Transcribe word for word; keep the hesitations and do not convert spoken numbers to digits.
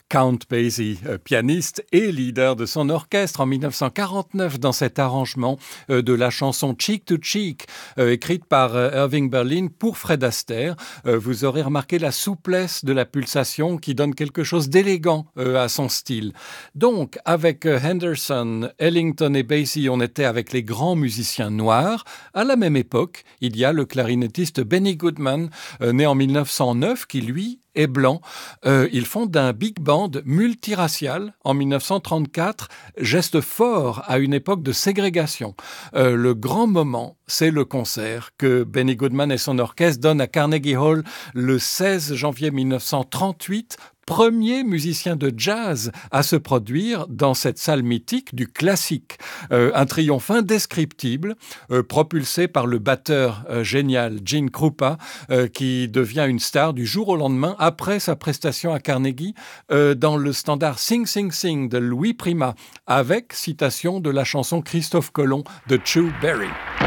Count Basie, euh, pianiste et leader de son orchestre en mille neuf cent quarante-neuf dans cet arrangement euh, de la chanson Cheek to Cheek, euh, écrite par euh, Irving Berlin pour Fred Astaire. Euh, vous aurez remarqué la souplesse de la pulsation qui donne quelque chose d'élégant euh, à son style. Donc, avec euh, Henderson, Ellington et Basie, on était avec les grands musiciens noirs. À la même époque, il y a le clarinettiste Benny Goodman, euh, né en mille neuf cent neuf, qui lui est blanc. Euh, ils fonde un big band multiracial en mille neuf cent trente-quatre, geste fort à une époque de ségrégation. Euh, le grand moment, c'est le concert que Benny Goodman et son orchestre donnent à Carnegie Hall le seize janvier mille neuf cent trente-huit, premier musicien de jazz à se produire dans cette salle mythique du classique. Euh, un triomphe indescriptible, euh, propulsé par le batteur euh, génial Gene Krupa, euh, qui devient une star du jour au lendemain après sa prestation à Carnegie euh, dans le standard Sing Sing Sing de Louis Prima, avec citation de la chanson Christophe Colomb de Chu Berry.